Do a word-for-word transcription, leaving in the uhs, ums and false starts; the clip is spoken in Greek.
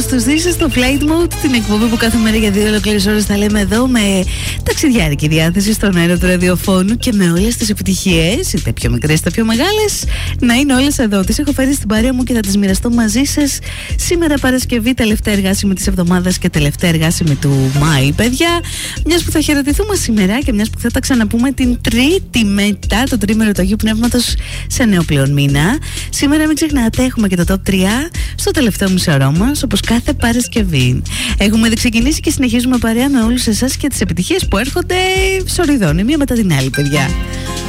στους δεις στο Flight Mode, την εκπομπή που κάθε μέρα για δύο ολόκληρες ώρες θα λέμε εδώ με ταξιδιάρικη διάθεση στον αέρα του ραδιοφώνου και με όλες τις επιτυχίες, είτε πιο μικρές είτε πιο μεγάλες, να είναι όλες εδώ. Τις έχω φέρει στην παρέα μου και θα τις μοιραστώ μαζί σας σήμερα Παρασκευή, τελευταία εργάσιμη της εβδομάδας και τελευταία εργάσιμη του Μάη, παιδιά. Μιας που θα χαιρετηθούμε σήμερα και μιας που θα τα ξαναπούμε την Τρίτη μετά το τρίμηνο του Αγίου Πνεύματος σε νέο πλέον μήνα. Σήμερα μην ξεχνάτε, έχουμε και το Top τρία στο τελευταίο μισορό μας, όπως κάθε Παρασκευή. Έχουμε ήδη ξεκινήσει και συνεχίζουμε παρέα με όλους εσάς και τις επιτυχίες που έρχονται σοριδών, η μία μετά την άλλη, παιδιά.